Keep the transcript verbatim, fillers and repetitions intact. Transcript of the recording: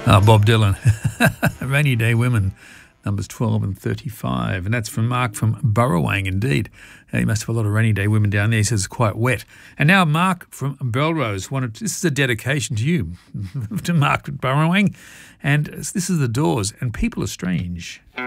Uh, Bob Dylan, Rainy Day Women, numbers twelve and thirty-five. And that's from Mark from Burrowang, indeed. Uh, he must have a lot of rainy day women down there. He says it's quite wet. And now Mark from Belrose wanted, this is a dedication to you, to Mark from Burrowang. And this is The Doors, and People Are Strange.